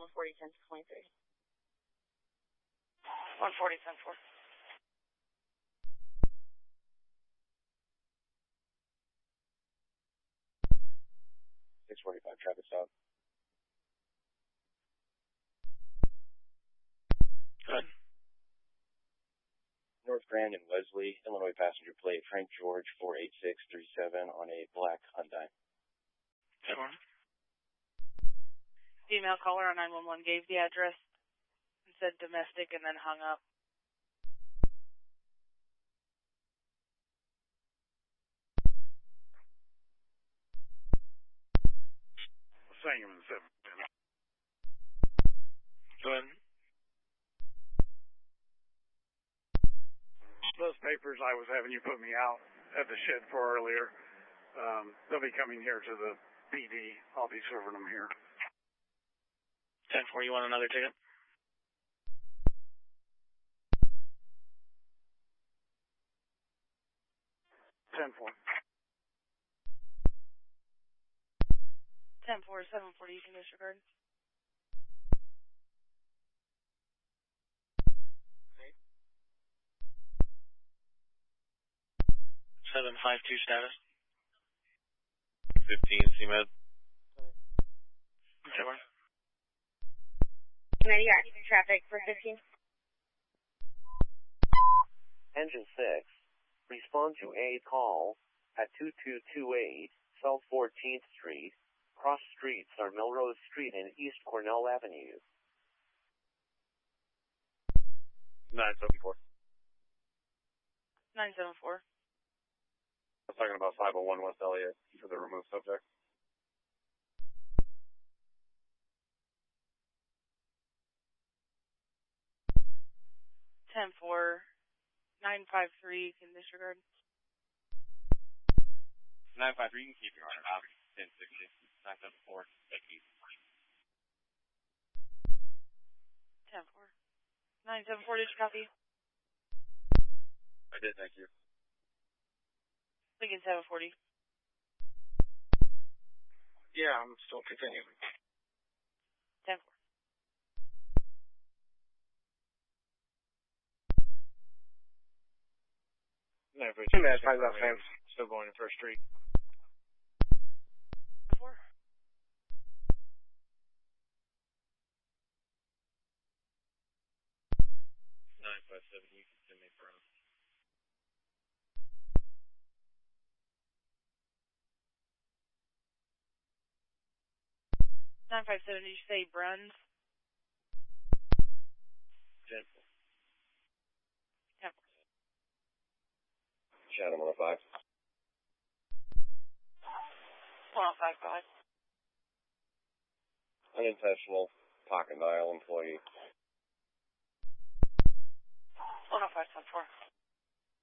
140, 10 to 23. 140, 10 4. 645, traffic stop. Good. North Grand and Wesley, Illinois passenger plate, Frank George 48637 on a black Hyundai. Sure. Female caller on 911 gave the address and said domestic and then hung up. Sangamon 7. Go ahead. Those papers I was having you put me out at the shed for earlier, they'll be coming here to the PD. I'll be serving them here. 10 4, you want another ticket? Ten four. 10 4, 740, you can disregard. 752 status. 15, CMed. Sure. Committee, you're active traffic for 15. Engine 6, respond to a call at 2228 South 14th Street. Cross streets are Melrose Street and East Cornell Avenue. 974. 974. I was talking about 501 West Elliott for the removed subject. Ten 4, 953, you can disregard. 953, you can keep your honor. 1060. 974, thank you. 10 4. 974, did you copy? I did, thank you. Lincoln 740. Yeah, I'm still continuing. 10 4. No, but you guys find that fans still going to First Street. 4. 957, you can send me for 957, did you say Bruns? 10 10 4. Shannon 105. 1055. Unintentional pocket dial employee. 105, 10 4.